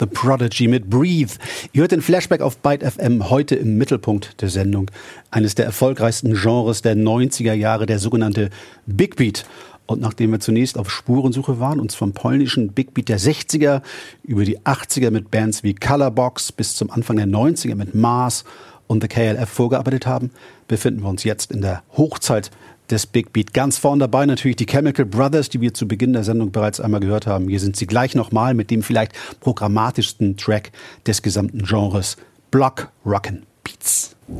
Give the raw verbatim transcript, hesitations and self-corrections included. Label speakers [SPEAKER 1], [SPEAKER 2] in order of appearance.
[SPEAKER 1] The Prodigy mit Breathe. Ihr hört den Flashback auf Byte F M, heute im Mittelpunkt der Sendung. Eines der erfolgreichsten Genres der neunziger Jahre, der sogenannte Big Beat. Und nachdem wir zunächst auf Spurensuche waren, uns vom polnischen Big Beat der sechziger über die achtziger mit Bands wie Colorbox bis zum Anfang der neunziger mit Mars und The K L F vorgearbeitet haben, befinden wir uns jetzt in der Hochzeit des Big Beat. Ganz vorn dabei natürlich die Chemical Brothers, die wir zu Beginn der Sendung bereits einmal gehört haben. Hier sind sie gleich nochmal mit dem vielleicht programmatischsten Track des gesamten Genres, Block Rockin' Beats.